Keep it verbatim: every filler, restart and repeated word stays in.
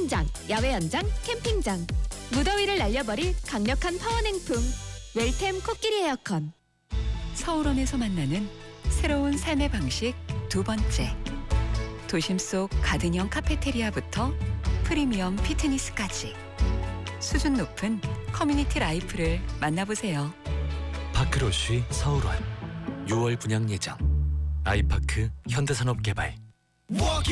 수영장, 야외 연장, 캠핑장. 무더위를 날려버릴 강력한 파워냉품. 웰템 코끼리 에어컨. 서울원에서 만나는 새로운 삶의 방식 두 번째. 도심 속 가든형 카페테리아부터 프리미엄 피트니스까지 수준 높은 커뮤니티 라이프를 만나보세요. 파크로쉬 서울원 유월 분양 예정. 아이파크 현대산업개발.